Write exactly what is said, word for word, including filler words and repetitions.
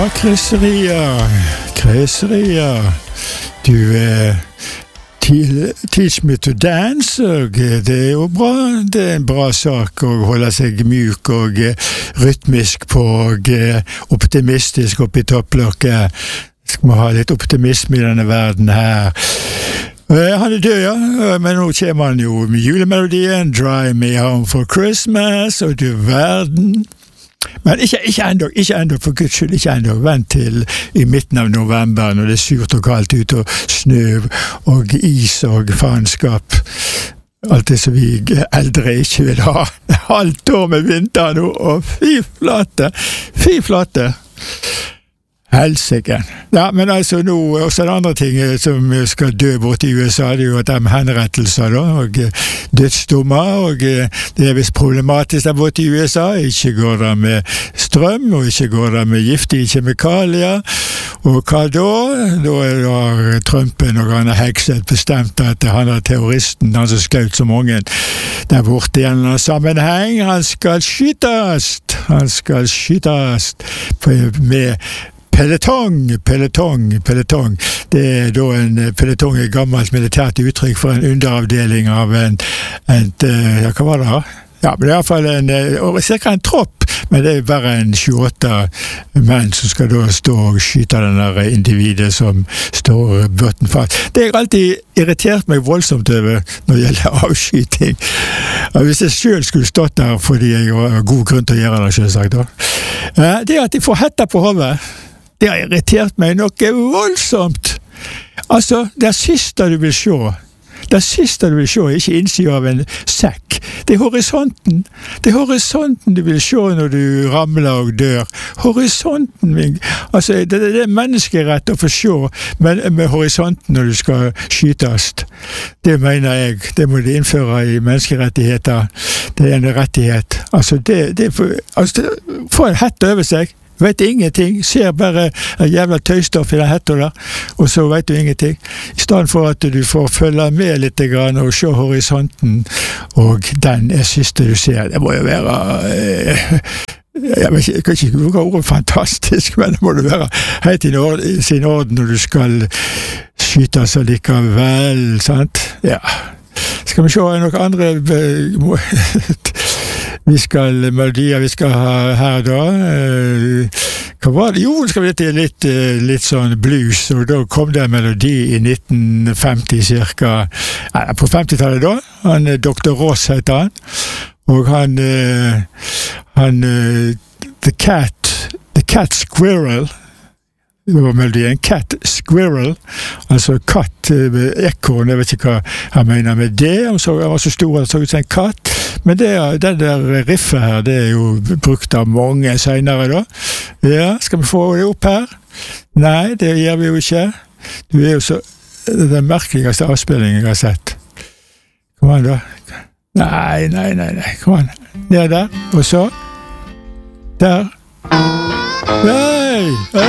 Ja, Chris Ria, Chris Ria, du eh, teach me to dance, og det er jo bra, det er en bra sak å holde seg mjuk og eh, rytmisk på og eh, optimistisk oppi topplokket. Skal vi ha litt optimisme i denne verden her. Eh, han er død, ja, men nå kommer han jo med julemelodien Drive Me Home for Christmas, og du verden. Men ikke, ikke enda, ikke enda, for Guds skyld, ikke enda. Vent til i midten av november, når det er surt og kaldt ut, og snø og is og faenskap. Alt det som vi eldre ikke vil ha. Halvt år med vinter nå, og fy flate, fy flate. Helsike. Ja, men altså nå, også en andre ting som skal dø bort i U S A, det er jo at de henrettelser da, og dødsdommer, og det er vist problematisk der bort i U S A. Ikke går det med strøm, og ikke går det med giftige kjemikalier, og hva da? Da har Trumpen og han har hekset bestemt at han er terroristen, han som skjøt så mange der borte i en eller annen sammenheng. Han skal skytes! Han skal skytes med Peletong, peletong, peletong. Det er da en peletong er gammelt militært uttrykk for en underavdeling av en, en ja, hva var det da? Ja, men det er i hvert fall en, cirka en tropp, men det er bare en tjueåtte menn som skal da stå og skyte den der individet som står bøtten fast. Det har alltid irritert meg voldsomt over når det gjelder avskyting. Og hvis jeg selv skulle stått der fordi jeg har god grunn til å gjøre det, selvsagt da. Det er at de får hetta på hodet. Det har irritert meg noe voldsomt. Altså, det siste du vil se, det siste du vil se er ikke innsida av en sekk. Det er horisonten. Det er horisonten du vil se når du ramler og dør. Horisonten, min. Altså, det, det er menneskerett å få se med, med horisonten når du skal skytes. Det mener jeg. Det må de innføre i menneskerettigheter. Det er en rettighet. Altså, det, det for, altså, få en hett over seg. Vet ingenting, ser bare en jævla tøystoff i den hetta der, og så vet du ingenting. I stedet for at du får følge med litt grann og se horisonten, og den er siste du ser. Det må jo være... Eh, jeg, vet ikke, jeg kan ikke bruke ordet fantastisk, men det må det være helt i orden, sin orden når du skal skyte så likevel, sant? Ja. Skal vi se noen andre... Vi skal melodier, vi skal ha her da, hva var det? Jo, skal vi til litt, litt sånn blues, og da kom det en melodi i nitten femti cirka, ja, på femtitallet da, han, doktor Ross heter han, og han, han, The Cat, The Cat Squirrel, det var melodien, Cat Squirrel, altså katt, ekorn, jeg vet ikke hva han mener med det, han, så, han var så stor, han så ut som en katt, men det, det der riffet her, det er jo brukt av mange senere da. Ja, skal vi få det opp her? Nei, det gjør vi jo ikke. Du er jo så, det er den merkeligste avspillingen jeg har sett. Kom an da. Nei, nei, nei, nei, kom an. Ned der, og så. Der. Nei,